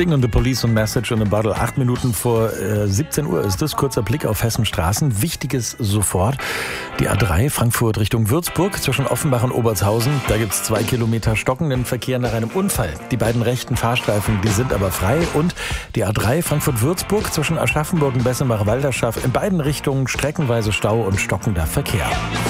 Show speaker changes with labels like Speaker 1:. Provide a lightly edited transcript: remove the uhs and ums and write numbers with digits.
Speaker 1: Sting und The Police und Message in a Bottle. 8 Minuten vor 17 Uhr ist es. Kurzer Blick auf Hessenstraßen. Wichtiges sofort. Die A3 Frankfurt Richtung Würzburg zwischen Offenbach und Obertshausen. Da gibt es 2 Kilometer stockenden Verkehr nach einem Unfall. Die beiden rechten Fahrstreifen, die sind aber frei. Und die A3 Frankfurt-Würzburg zwischen Aschaffenburg und Bessenbach-Walderschaft. In beiden Richtungen streckenweise Stau und stockender Verkehr.